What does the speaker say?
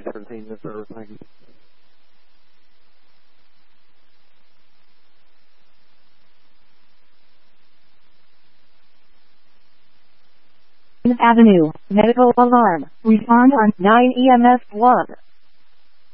17 this or thank you. Avenue, medical alarm, respond on 9 EMS 1.